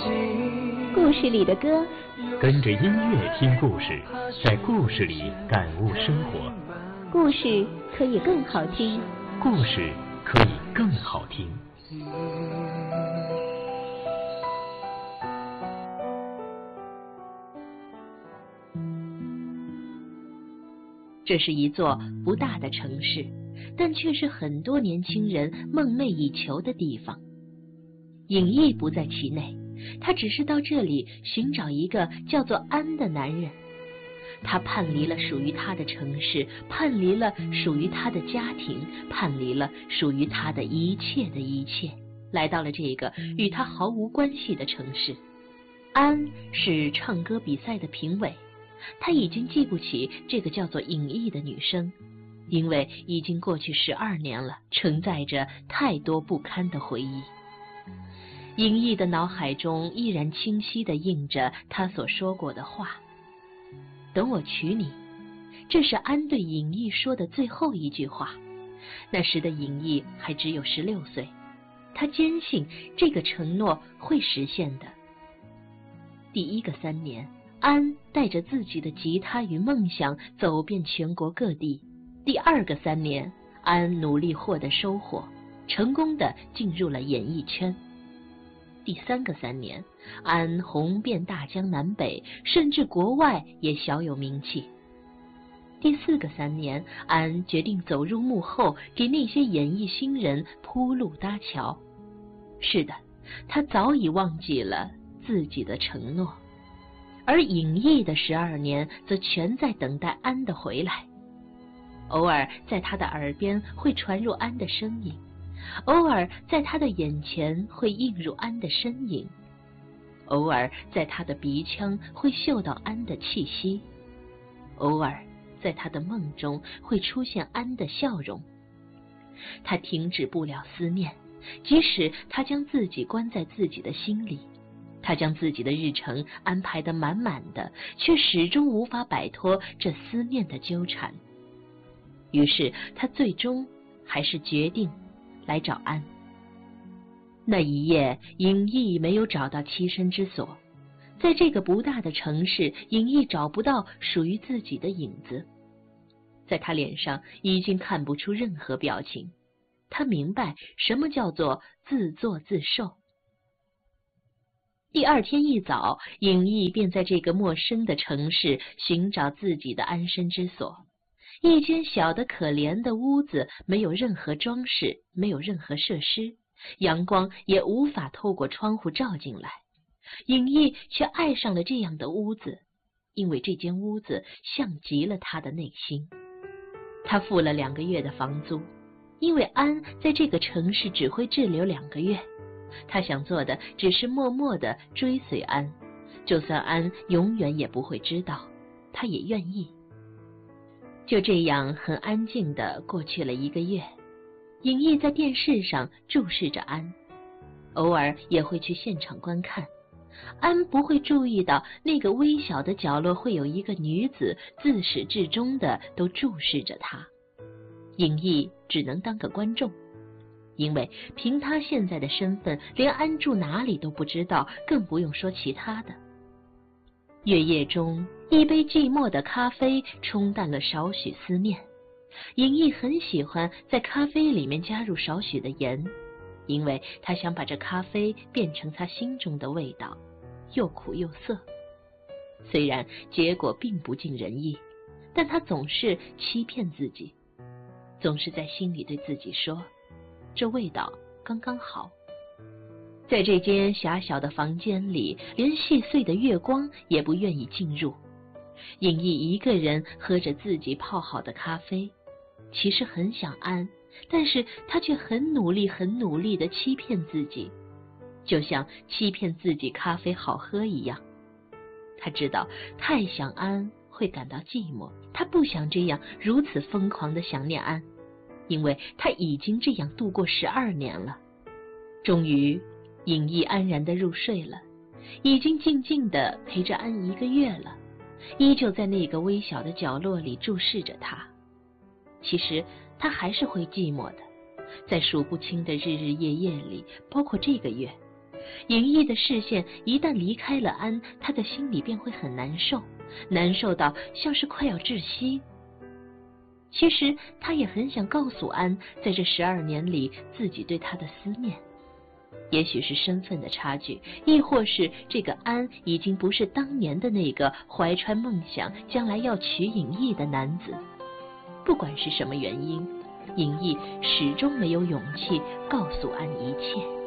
故事里的歌， 跟着音乐听故事，在故事里感悟生活。 故事可以更好听， 故事可以更好听。 这是一座不大的城市，但却是很多年轻人梦寐以求的地方。尹毅不在其内，他只是到这里寻找一个叫做安的男人。他叛离了属于他的城市，叛离了属于他的家庭，叛离了属于他的一切的一切，来到了这个与他毫无关系的城市。安是唱歌比赛的评委，他已经记不起这个叫做尹毅的女生，因为已经过去12年了，承载着太多不堪的回忆。尹毅的脑海中依然清晰地印着他所说过的话，等我娶你，这是安对尹毅说的最后一句话。那时的尹毅还只有16岁，他坚信这个承诺会实现的。第1个3年，安带着自己的吉他与梦想走遍全国各地。第2个3年，安努力获得收获，成功地进入了演艺圈。第3个3年，安红遍大江南北，甚至国外也小有名气。第4个3年，安决定走入幕后，给那些演艺新人铺路搭桥。是的，他早已忘记了自己的承诺，而尹毅的12年则全在等待安的回来。偶尔在他的耳边会传入安的声音，偶尔在他的眼前会映入安的身影，偶尔在他的鼻腔会嗅到安的气息，偶尔在他的梦中会出现安的笑容。他停止不了思念，即使他将自己关在自己的心里，他将自己的日程安排得满满的，却始终无法摆脱这思念的纠缠。于是他最终还是决定来找安。那一夜，尹毅没有找到栖身之所，在这个不大的城市，尹毅找不到属于自己的影子，在他脸上已经看不出任何表情。他明白什么叫做自作自受。第2天一早，尹毅便在这个陌生的城市寻找自己的安身之所。一间小得可怜的屋子，没有任何装饰，没有任何设施，阳光也无法透过窗户照进来。尹毅却爱上了这样的屋子，因为这间屋子像极了他的内心。他付了2个月的房租，因为安在这个城市只会滞留2个月。他想做的只是默默地追随安，就算安永远也不会知道，他也愿意。就这样很安静地过去了1个月，尹毅在电视上注视着安，偶尔也会去现场观看。安不会注意到那个微小的角落会有一个女子自始至终地都注视着他。尹毅只能当个观众，因为凭他现在的身份，连安住哪里都不知道，更不用说其他的。月夜中，一杯寂寞的咖啡冲淡了少许思念。尹毅很喜欢在咖啡里面加入少许的盐，因为他想把这咖啡变成他心中的味道，又苦又涩。虽然结果并不尽人意，但他总是欺骗自己，总是在心里对自己说，这味道刚刚好。在这间狭小的房间里，连细碎的月光也不愿意进入。尹毅一个人喝着自己泡好的咖啡，其实很想安，但是他却很努力地欺骗自己，就像欺骗自己咖啡好喝一样。他知道太想安会感到寂寞，他不想这样如此疯狂地想念安，因为他已经这样度过12年了。终于尹毅安然地入睡了，已经静静地陪着安1个月了，依旧在那个微小的角落里注视着他。其实他还是会寂寞的，在数不清的日日夜夜里，包括这个月， 尹毅的视线一旦离开了安，他的心里便会很难受，难受到像是快要窒息。其实他也很想告诉安，在这12年里自己对他的思念。也许是身份的差距，亦或是这个安已经不是当年的那个怀揣梦想将来要娶尹毅的男子。不管是什么原因，尹毅始终没有勇气告诉安一切。